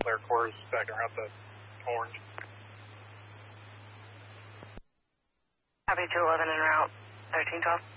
clear course back around the orange. Copy 211 en route, 1312.